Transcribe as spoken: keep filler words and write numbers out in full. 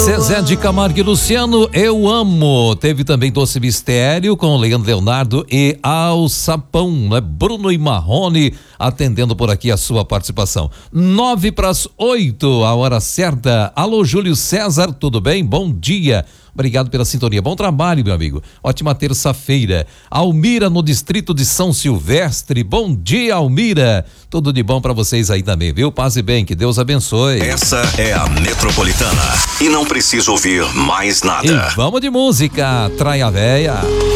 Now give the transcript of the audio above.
Zezé de Camargo e Luciano, Eu Amo. Teve também Doce Mistério com Leandro Leonardo e Alçapão, né? Bruno e Marrone atendendo por aqui a sua participação. Nove para as oito, a hora certa. Alô, Júlio César, tudo bem? Bom dia. Obrigado pela sintonia. Bom trabalho, meu amigo. Ótima terça-feira. Almira, no distrito de São Silvestre. Bom dia, Almira. Tudo de bom para vocês aí também, viu? Paz e bem, que Deus abençoe. Essa é a Metropolitana e não precisa ouvir mais nada. E vamos de música. Traia Véia.